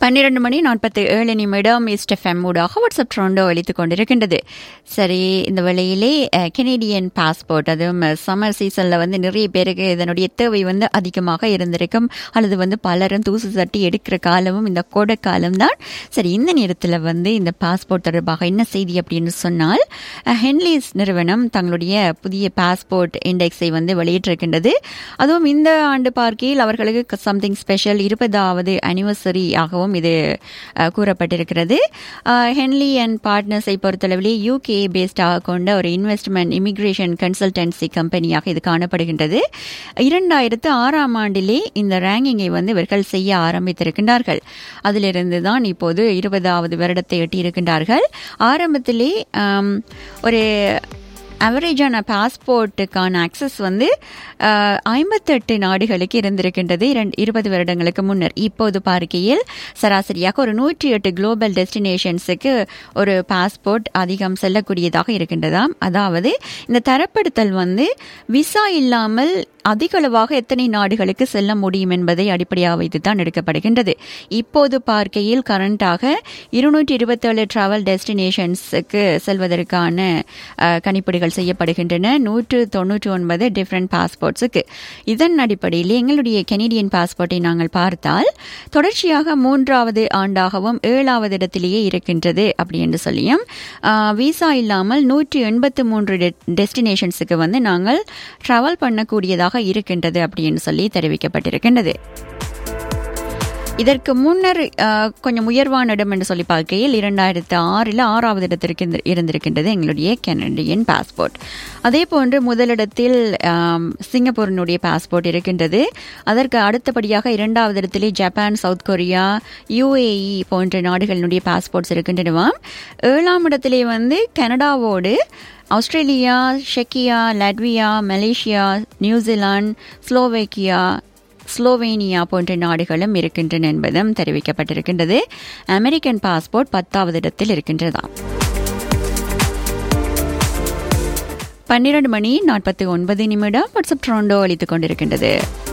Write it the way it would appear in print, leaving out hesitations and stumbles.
12:47 east FM ஊடாக WhatsApp ட்ரோண்டோ அளித்துக் கொண்டிருக்கின்றது. சரி, இந்த வேளையிலே கெனடியன் பாஸ்போர்ட், அதுவும் சம்மர் சீசனில் நிறைய பேருக்கு இதனுடைய தேவை அதிகமாக இருந்திருக்கும், அல்லது பலரும் தூசு தட்டி எடுக்கிற காலமும் இந்த கோடை காலம்தான். சரி, இந்த நேரத்தில் இந்த பாஸ்போர்ட் தொடர்பாக என்ன செய்தி அப்படின்னு சொன்னால், ஹென்லீஸ் நிறுவனம் தங்களுடைய புதிய பாஸ்போர்ட் இண்டெக்ஸை வெளியிட்டிருக்கின்றது. அதுவும் இந்த ஆண்டு பார்க்கையில் அவர்களுக்கு சம்திங் ஸ்பெஷல் 20வது அனிவர்சரி ஆகவும் இது கூறப்பட்டிருக்கிறது. ஹென்லி அண்ட் பார்ட்னர்ஸை பொறுத்தளவிலே யூகே பேஸ்டாக கொண்ட ஒரு இன்வெஸ்ட்மெண்ட் இமிகிரேஷன் கன்சல்டன்சி கம்பெனியாக இது காணப்படுகின்றது. 2006ஆம் ஆண்டிலே இந்த ரேங்கிங்கை இவர்கள் செய்ய ஆரம்பித்திருக்கின்றார்கள். அதிலிருந்து தான் இப்போது 20வது வருடத்தை எட்டியிருக்கின்றார்கள். ஆரம்பத்திலே ஒரு அவரேஜான பாஸ்போர்ட்டுக்கான ஆக்சஸ் 58 நாடுகளுக்கு இருந்திருக்கின்றது 20 வருடங்களுக்கு முன்னர். இப்போது பார்க்கையில் சராசரியாக ஒரு 108 குளோபல் டெஸ்டினேஷன்ஸுக்கு ஒரு பாஸ்போர்ட் அதிகம் செல்லக்கூடியதாக இருக்கின்றதாம். அதாவது இந்த தரப்படுத்தல் விசா இல்லாமல் அதிகளவாக எத்தனை நாடுகளுக்கு செல்ல முடியும் என்பதை அடிப்படையாக வைத்துத்தான் எடுக்கப்படுகின்றது. இப்போது பார்க்கையில் கரண்டாக 227 டிராவல் டெஸ்டினேஷன்ஸுக்கு செல்வதற்கான கணிப்பீடுகள் செய்யப்படுகின்றன, 199 டிஃபரெண்ட் பாஸ்போர்ட்ஸுக்கு. இதன் அடிப்படையில் எங்களுடைய கெனடியன் பாஸ்போர்ட்டை நாங்கள் பார்த்தால் தொடர்ச்சியாக 3வது ஆண்டாகவும் 7வது இடத்திலேயே இருக்கின்றது. அப்படி என்று சொல்லியும் விசா இல்லாமல் 183 டெஸ்டினேஷன்ஸுக்கு நாங்கள் டிராவல் பண்ணக்கூடியதாக இருக்கின்றது அப்படின்னு சொல்லி தெரிவிக்கப்பட்டிருக்கின்றது. இதற்கு முன்னர் கொஞ்சம் உயர்வான இடம் என்று சொல்லி பார்க்கையில் 2006 6வது இடத்திற்கு இருந்திருக்கின்றது எங்களுடைய கெனடியன் பாஸ்போர்ட். அதே போன்று முதலிடத்தில் சிங்கப்பூரினுடைய பாஸ்போர்ட் இருக்கின்றது. அதற்கு அடுத்தபடியாக 2வது இடத்திலே ஜப்பான், சவுத் கொரியா, UAE போன்ற நாடுகளினுடைய பாஸ்போர்ட்ஸ் இருக்கின்றனவாம். 7ஆம் இடத்திலே கனடாவோடு Australia, செக்கியா, Latvia, Malaysia, New Zealand, Slovenia போன்ற நாடுகளும் இருக்கின்றன என்பதும் தெரிவிக்கப்பட்டிருக்கின்றது. அமெரிக்கன் பாஸ்போர்ட் 10வது இடத்தில் இருக்கின்றதாம். 12:49 வாட்ஸ்அப் ட்ரோண்டோ அளித்துக் கொண்டிருக்கின்றது.